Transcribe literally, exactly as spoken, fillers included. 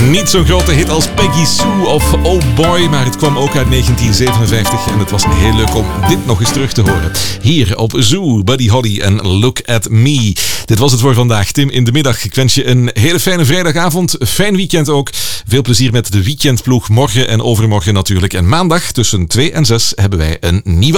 Niet zo'n grote hit als Peggy Sue of Oh Boy, maar het kwam ook uit negentien zevenenvijftig en het was heel leuk om dit nog eens terug te horen. Hier op Zoo, Buddy Holly en Look at Me. Dit was het voor vandaag. Tim in de middag. Ik wens je een hele fijne vrijdagavond. Fijn weekend ook. Veel plezier met de weekendploeg morgen en overmorgen natuurlijk. En maandag tussen twee en zes hebben wij een nieuwe